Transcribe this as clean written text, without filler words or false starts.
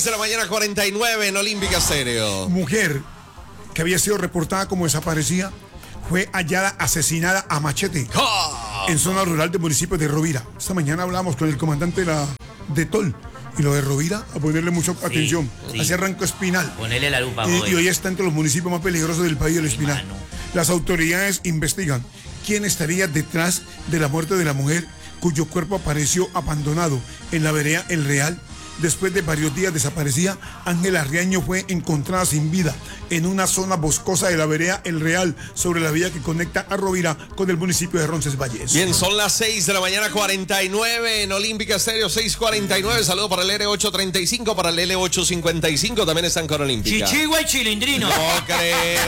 de la mañana, 49 en Olímpica Stereo. Mujer que había sido reportada como desaparecida fue hallada asesinada a machete en zona rural del municipio de Rovira. Esta mañana hablamos con el comandante de Tol. Y lo de Rovira, a ponerle mucha atención. Sí. Hacia Ranco Espinal. Ponele la lupa, Y hoy está entre los municipios más peligrosos del país, el Espinal. mano. Las autoridades investigan quién estaría detrás de la muerte de la mujer cuyo cuerpo apareció abandonado en la vereda El Real. Después de varios días desaparecida, Ángela Riaño fue encontrada sin vida en una zona boscosa de la vereda El Real, sobre la vía que conecta a Rovira con el municipio de Roncesvalles. Bien, son las 6 de la mañana, 49 en Olímpica Stereo, 6:49. Saludo para el L835, para el L855, también están con Olímpica. Chichigua y Chilindrino. No crees.